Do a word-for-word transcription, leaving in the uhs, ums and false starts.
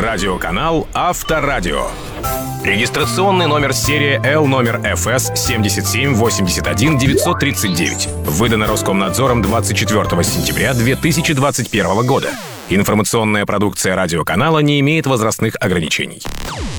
Радиоканал Авторадио. Регистрационный номер серии Л номер эф эс семь семь восемь один девять три девять. Выдано Роскомнадзором двадцать четвёртого сентября две тысячи двадцать первого года. Информационная продукция радиоканала не имеет возрастных ограничений.